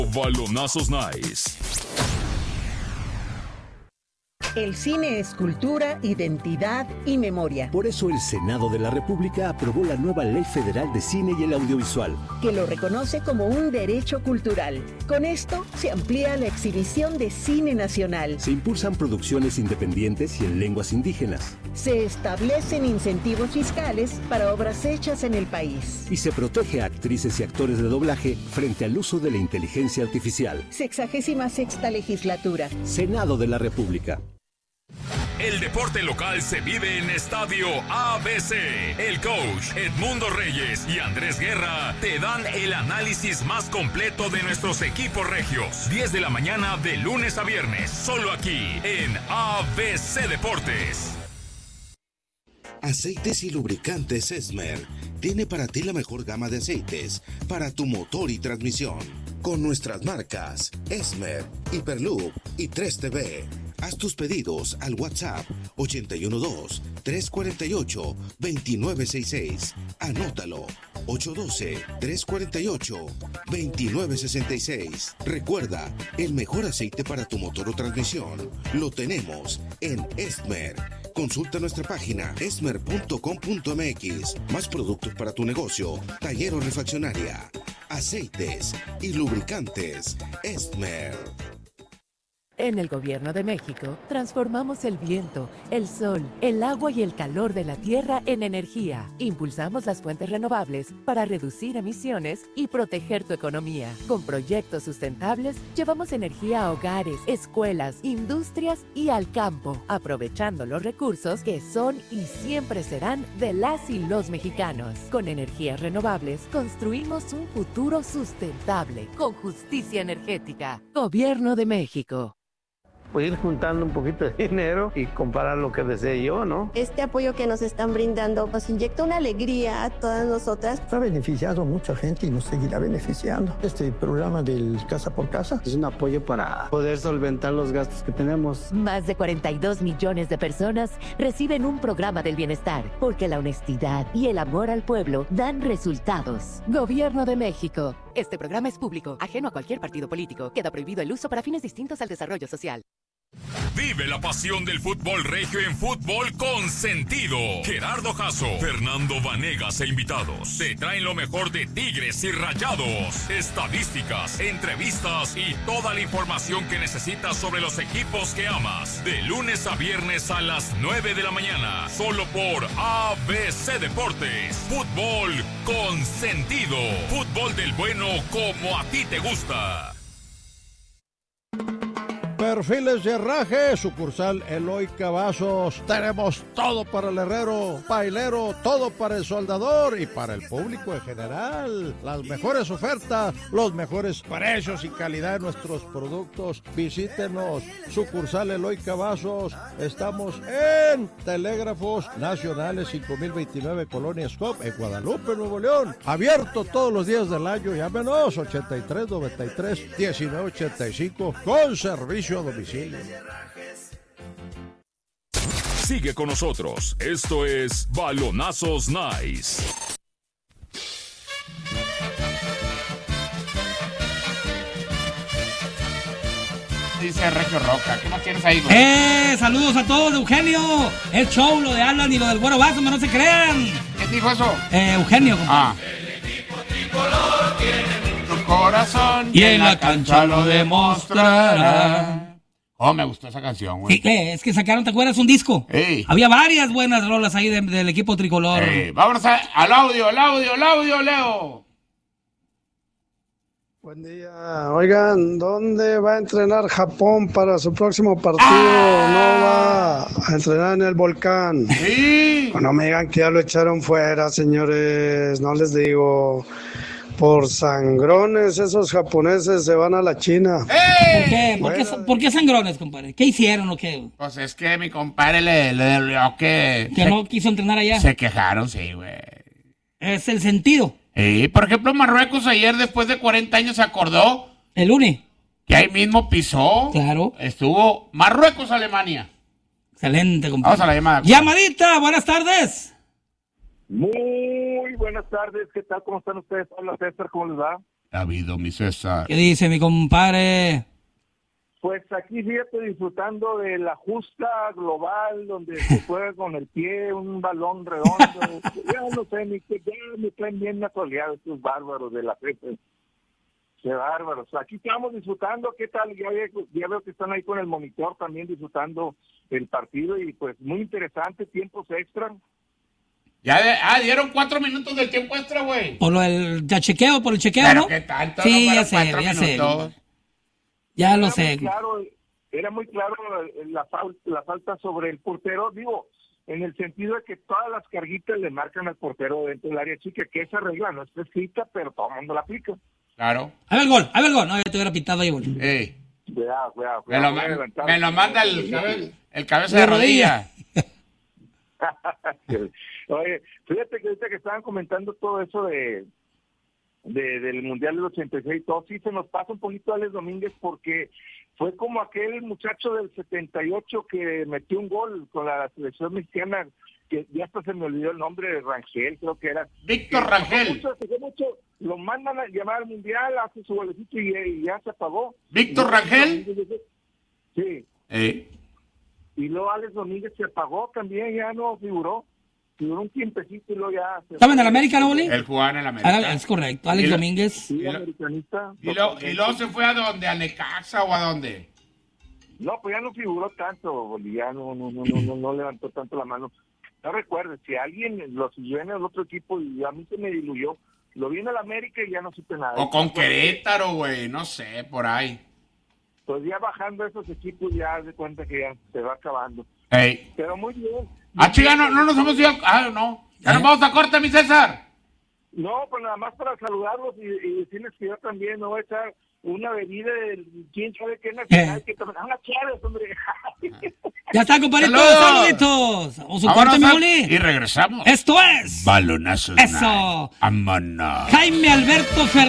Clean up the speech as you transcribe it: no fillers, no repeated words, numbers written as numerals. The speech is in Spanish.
Balonazos Nice. El cine es cultura, identidad y memoria. Por eso el Senado de la República aprobó la nueva Ley Federal de Cine y el Audiovisual, que lo reconoce como un derecho cultural. Con esto se amplía la exhibición de cine nacional. Se impulsan producciones independientes y en lenguas indígenas. Se establecen incentivos fiscales para obras hechas en el país. Y se protege a actrices y actores de doblaje frente al uso de la inteligencia artificial. 66ª legislatura. Senado de la República. El deporte local se vive en Estadio ABC. El coach Edmundo Reyes y Andrés Guerra te dan el análisis más completo de nuestros equipos regios. 10 de la mañana de lunes a viernes, solo aquí en ABC Deportes. Aceites y lubricantes Esmer tiene para ti la mejor gama de aceites para tu motor y transmisión. Con nuestras marcas Esmer, Hyperloop y 3TV. Haz tus pedidos al WhatsApp 812-348-2966. Anótalo, 812-348-2966. Recuerda, el mejor aceite para tu motor o transmisión lo tenemos en Esmer. Consulta nuestra página esmer.com.mx. Más productos para tu negocio, taller o refaccionaria. Aceites y lubricantes Esmer. En el Gobierno de México, transformamos el viento, el sol, el agua y el calor de la tierra en energía. Impulsamos las fuentes renovables para reducir emisiones y proteger tu economía. Con proyectos sustentables, llevamos energía a hogares, escuelas, industrias y al campo, aprovechando los recursos que son y siempre serán de las y los mexicanos. Con energías renovables, construimos un futuro sustentable, con justicia energética. Gobierno de México. Pues ir juntando un poquito de dinero y comprar lo que desee yo, ¿no? Este apoyo que nos están brindando nos inyecta una alegría a todas nosotras. Ha beneficiado a mucha gente y nos seguirá beneficiando. Este programa del Casa por Casa es un apoyo para poder solventar los gastos que tenemos. Más de 42 millones de personas reciben un programa del bienestar, porque la honestidad y el amor al pueblo dan resultados. Gobierno de México. Este programa es público, ajeno a cualquier partido político. Queda prohibido el uso para fines distintos al desarrollo social. Vive la pasión del fútbol regio en Fútbol con Sentido. Gerardo Jasso, Fernando Vanegas e invitados te traen lo mejor de Tigres y Rayados, estadísticas, entrevistas y toda la información que necesitas sobre los equipos que amas. De lunes a viernes a las 9 de la mañana, solo por ABC Deportes. Fútbol con Sentido. Fútbol del bueno como a ti te gusta. Perfiles de Herraje, sucursal Eloy Cavazos. Tenemos todo para el herrero, pailero, todo para el soldador y para el público en general. Las mejores ofertas, los mejores precios y calidad de nuestros productos. Visítenos, sucursal Eloy Cavazos. Estamos en Telégrafos Nacionales 5029 Colonia Scop, en Guadalupe, Nuevo León. Abierto todos los días del año. Llámenos 8393-1985 con servicio a domicilio. Sigue con nosotros. Esto es Balonazos Nice. Dice Regio Roca, ¿qué más tienes ahí, güey? Saludos a todos, Eugenio. Es show lo de Alan y lo del Güero Vaso, no se crean. ¿Quién dijo eso? Eugenio, compadre. El equipo tricolor tiene mucho corazón y en la cancha lo demostrará. Oh, me gustó esa canción, güey. Sí, es que sacaron, ¿te acuerdas? Un disco. Sí. Había varias buenas rolas ahí del equipo tricolor. Vámonos al audio, Leo. Buen día. Oigan, ¿dónde va a entrenar Japón para su próximo partido? ¿No va a entrenar en el Volcán? Sí. No me digan que ya lo echaron fuera, señores. No les digo. Por sangrones, esos japoneses se van a la China. ¿Por qué? ¿Por qué sangrones, compadre? ¿Qué hicieron o qué? Pues es que mi compadre le dolió que no quiso entrenar allá. Se quejaron, sí, güey. Es el sentido. Sí, por ejemplo, Marruecos ayer, después de 40 años, se acordó. El lunes. Que ahí mismo pisó. Claro. Estuvo Marruecos-Alemania. Excelente, compadre. Vamos a la llamada. Llamadita, buenas tardes. Muy buenas tardes, ¿qué tal? ¿Cómo están ustedes? Hola César, ¿cómo les va? ha habido, mi César? ¿Qué dice mi compadre? Pues aquí fíjate, disfrutando de la justa global, donde se juega con el pie, un balón redondo. Ya no sé, ya me traen bien naturalizados estos bárbaros de la fe. Qué bárbaros. Aquí estamos disfrutando. ¿Qué tal? Ya veo que están ahí con el monitor también disfrutando el partido y pues muy interesante, tiempos extra. Dieron 4 minutos del tiempo extra, güey. Por el chequeo, ¿Pero ¿no? qué tanto? Sí, No, ya sé. Ya lo sé. Era muy claro la falta sobre el portero, digo, en el sentido de que todas las carguitas le marcan al portero dentro del área chica, que esa regla no está escrita, pero todo el mundo la aplica. Claro. Ahí va el gol. No, ya te hubiera pitado ahí, gol. Cuidado. Me lo manda el cabeza de rodilla. Oye, fíjate que ahorita que estaban comentando todo eso del Mundial del 86 y todo, sí se nos pasa un poquito a Alex Domínguez porque fue como aquel muchacho del 78 que metió un gol con la selección mexicana, que ya hasta se me olvidó el nombre de Rangel, creo que era. Víctor Rangel. Mucho, lo mandan a llamar al Mundial, hace su golecito y ya se apagó. ¿Víctor Rangel? Sí. Y luego Alex Domínguez se apagó también, ya no figuró un tiempecito y luego ya... ¿Estaba en el América, no, Boli? Él jugaba en el América. Es correcto, Alex Domínguez. Sí, americanista. ¿Y luego se fue a dónde? ¿A Necaxa o a dónde? No, pues ya no figuró tanto, Boli, ya no levantó tanto la mano. No recuerdo, si alguien lo siguió en el otro equipo y a mí se me diluyó, lo vi en el América y ya no supe nada. O con Querétaro, güey, no sé, por ahí. Pues ya bajando esos equipos ya de cuenta que ya se va acabando. Hey. Pero muy bien. Chica, no nos hemos ido. No. Ya nos vamos a corte, mi César. No, pues nada más para saludarlos y decirles que yo también me voy a echar una bebida de quién sabe qué nacional, que también una Chávez, hombre. Ya está, compadrito. Saluditos. Vamos a corte, mi Boli. Y regresamos. Esto es Balonazo. Eso. Vámonos. Jaime Alberto Fernández.